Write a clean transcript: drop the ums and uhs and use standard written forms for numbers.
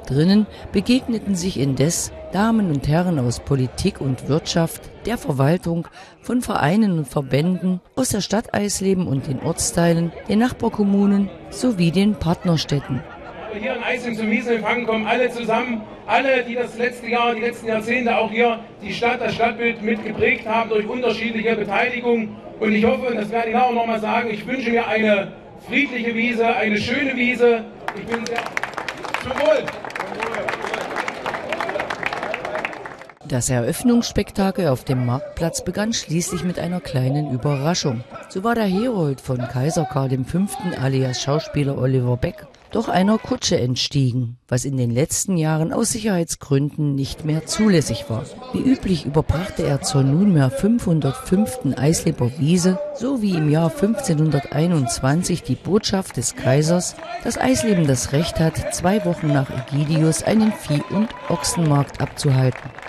Drinnen begegneten sich indes Damen und Herren aus Politik und Wirtschaft, der Verwaltung, von Vereinen und Verbänden, aus der Stadt Eisleben und den Ortsteilen, den Nachbarkommunen sowie den Partnerstädten. Hier in Eisleben zum Wiesenempfang kommen alle zusammen, alle, die das letzte Jahr, die letzten Jahrzehnte auch hier die Stadt, das Stadtbild mit geprägt haben durch unterschiedliche Beteiligung. Und ich hoffe, und das werde ich auch noch mal sagen, ich wünsche mir eine friedliche Wiese, eine schöne Wiese. Ich bin sehr zum Wohl. Das Eröffnungsspektakel auf dem Marktplatz begann schließlich mit einer kleinen Überraschung. So war der Herold von Kaiser Karl V. alias Schauspieler Oliver Beck doch einer Kutsche entstiegen, was in den letzten Jahren aus Sicherheitsgründen nicht mehr zulässig war. Wie üblich überbrachte er zur nunmehr 505. Eisleber Wiese, so wie im Jahr 1521 die Botschaft des Kaisers, dass Eisleben das Recht hat, 2 Wochen nach Ägidius einen Vieh- und Ochsenmarkt abzuhalten.